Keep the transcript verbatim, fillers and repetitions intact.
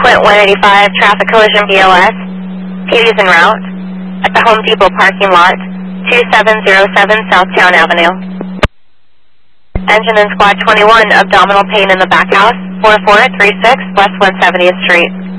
Frequent one eighty-five, traffic collision B L S. Katie's en route at the Home Depot parking lot, two seven zero seven Southtown Avenue. Engine in Squad twenty-one, abdominal pain in the back house, four four three six West one seventieth Street.